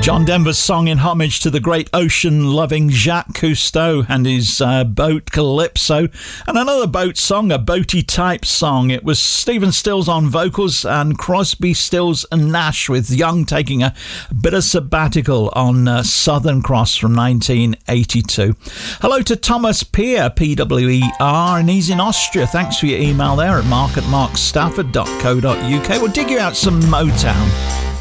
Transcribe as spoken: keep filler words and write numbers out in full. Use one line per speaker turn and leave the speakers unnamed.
John Denver's song in homage to the great ocean-loving Jacques Cousteau and his uh, boat Calypso. And another boat song, a boaty-type song. It was Stephen Stills on vocals and Crosby, Stills and Nash, with Young taking a bit of sabbatical on uh, Southern Cross from nineteen eighty-two. Hello to Thomas Peer, P W E R, and he's in Austria. Thanks for your email there at mark at mark stafford dot co dot uk. We'll dig you out some Motown.